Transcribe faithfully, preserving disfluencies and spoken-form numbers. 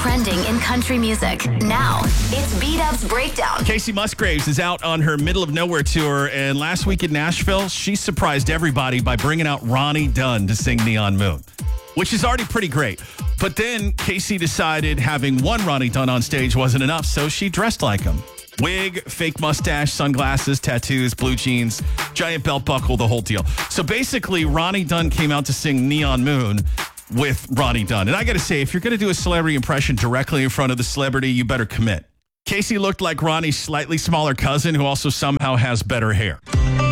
trending in country music. Now, it's B-Dub's Breakdown. Casey Musgraves is out on her Middle of Nowhere tour, and last week in Nashville, she surprised everybody by bringing out Ronnie Dunn to sing Neon Moon, which is already pretty great. But then Casey decided having one Ronnie Dunn on stage wasn't enough, so she dressed like him. Wig, fake mustache, sunglasses, tattoos, blue jeans, giant belt buckle, the whole deal. So basically, Ronnie Dunn came out to sing Neon Moon with Ronnie Dunn. And I got to say, if you're going to do a celebrity impression directly in front of the celebrity, you better commit. Casey looked like Ronnie's slightly smaller cousin who also somehow has better hair.